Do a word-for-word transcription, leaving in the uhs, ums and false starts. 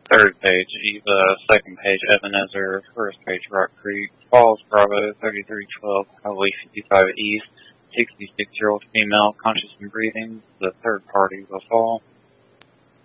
Third page, Eva. Second page, Ebenezer. First page, Rock Creek. Falls, Bravo, thirty-three twelve, Highway fifty-five East. sixty-six-year-old female, conscious and breathing. The third party will fall.